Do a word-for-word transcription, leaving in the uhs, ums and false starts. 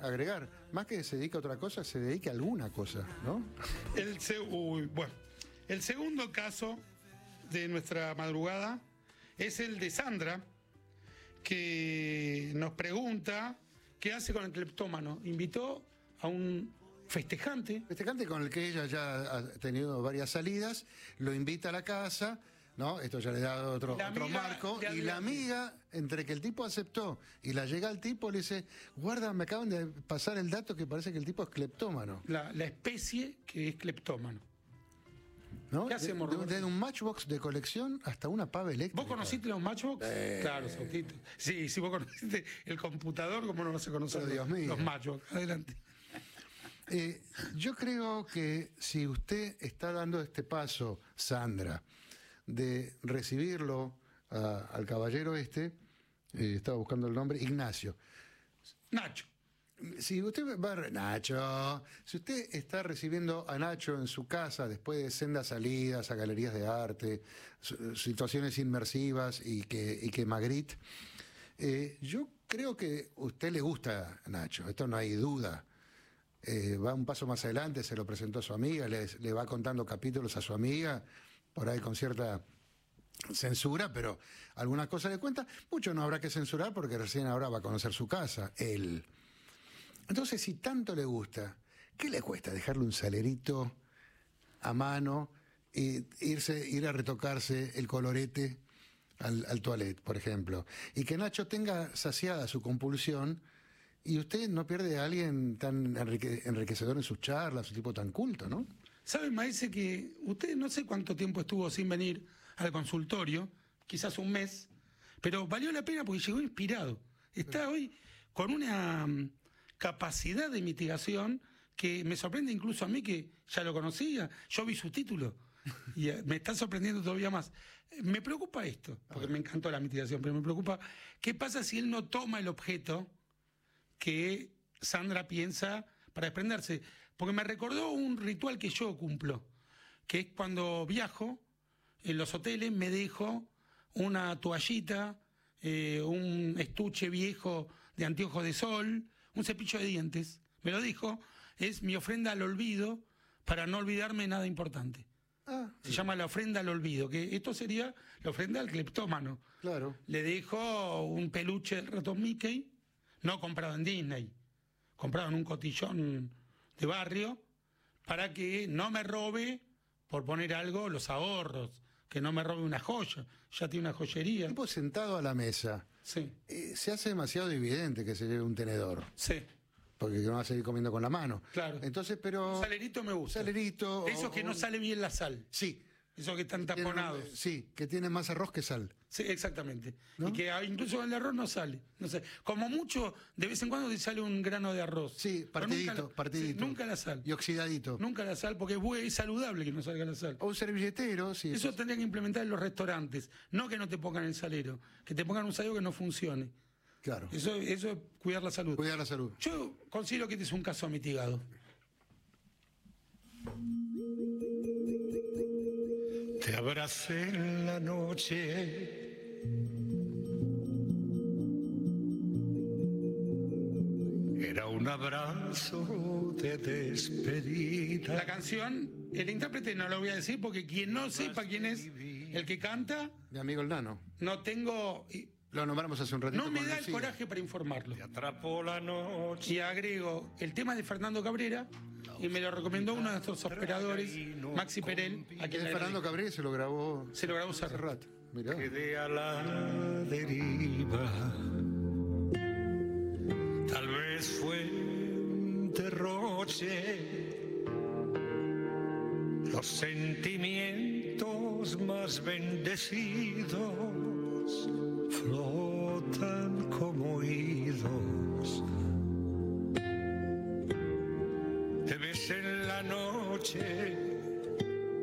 agregar, más que se dedique a otra cosa, se dedique a alguna cosa, ¿no? El, se- uy, bueno, el segundo caso de nuestra madrugada es el de Sandra, que nos pregunta qué hace con el cleptómano. Invitó a un festejante. Festejante con el que ella ya ha tenido varias salidas, lo invita a la casa, ¿no? Esto ya le da otro, La otro amiga marco. le Y la advierte. amiga, entre que el tipo aceptó y la llega al tipo, le dice, guarda, me acaban de pasar el dato que parece que el tipo es cleptómano. La, la especie que es cleptómano. ¿No? ¿Qué hacemos, De- de- Roberto? Desde un Matchbox de colección hasta una pava eléctrica. ¿Vos conociste los Matchbox? Eh. Claro, Sautito. Sí, si vos conociste el computador, ¿cómo no vas a conocer Pero, Dios los, mío. los Matchbox? Adelante. Eh, yo creo que si usted está dando este paso, Sandra, de recibirlo a- al caballero este, eh, estaba buscando el nombre, Ignacio. Nacho. Si usted va a... re- Nacho, si usted está recibiendo a Nacho en su casa después de sendas salidas a galerías de arte, su- situaciones inmersivas y que, y que Magritte, eh, yo creo que a usted le gusta a Nacho, esto no hay duda. Eh, va un paso más adelante, se lo presentó a su amiga, le, le va contando capítulos a su amiga, por ahí con cierta censura, pero algunas cosas le cuenta. Mucho no habrá que censurar porque recién ahora va a conocer su casa, él. Entonces, si tanto le gusta, ¿qué le cuesta dejarle un salerito a mano e irse, ir a retocarse el colorete al, al toilet, por ejemplo? Y que Nacho tenga saciada su compulsión y usted no pierde a alguien tan enrique- enriquecedor en sus charlas, un tipo tan culto, ¿no? ¿Sabe, Maese, que usted no sé cuánto tiempo estuvo sin venir al consultorio? Quizás un mes, pero valió la pena porque llegó inspirado. Está hoy con una mm, capacidad de mitigación que me sorprende incluso a mí, que ya lo conocía. Yo vi su título y eh, me está sorprendiendo todavía más. Eh, Me preocupa esto, porque me encantó la mitigación, pero me preocupa qué pasa si él no toma el objeto que Sandra piensa para desprenderse. Porque me recordó un ritual que yo cumplo, que es cuando viajo en los hoteles, me dejo una toallita, eh, un estuche viejo de anteojos de sol, un cepillo de dientes. Me lo dijo, es mi ofrenda al olvido para no olvidarme nada importante. Ah, Se llama la ofrenda al olvido, que esto sería la ofrenda al cleptómano. claro. Le dejo un peluche del ratón Mickey, no comprado en Disney, comprado en un cotillón de barrio, para que no me robe, por poner algo, los ahorros, que no me robe una joya, ya tiene una joyería. Tipo sentado a la mesa, Sí, eh, se hace demasiado evidente que se lleve un tenedor, sí, porque no va a seguir comiendo con la mano. claro. Entonces, pero... Un salerito me gusta. Salerito. Esos o- que no o- sale bien la sal, Sí. esos que están Tienen- taponados. Sí, que tiene más arroz que sal. Sí, exactamente. ¿No? Y que ah, incluso el arroz no sale. No sé. Como mucho, de vez en cuando te sale un grano de arroz. Sí, Pero partidito, nunca la- partidito. sí, nunca la sal. Y oxidadito. Nunca la sal, porque es, bu- es saludable que no salga la sal. O un servilletero, sí. Eso tendría que implementar en los restaurantes. No que no te pongan el salero, que te pongan un salero que no funcione. Claro. Eso, eso es cuidar la salud. Cuidar la salud. Yo considero que este es un caso mitigado. Te abracé en la noche, era un abrazo de despedida. La canción, el intérprete no lo voy a decir porque quien no sepa quién es el que canta, Mi amigo el nano. no tengo, Lo nombramos hace un ratito. no me con da el Lucía. coraje para informarlo. Te atrapó la noche. Y agrego el tema de Fernando Cabrera y me lo recomendó uno de nuestros operadores, Maxi Perel, a El quien de le Fernando agradezco. Cabrera se lo grabó Se lo grabó hace Serrat. rato. Mirá. Quedé a la deriva. Tal vez fue un derroche. Los sentimientos más bendecidos flotan como idos. Te ves en la noche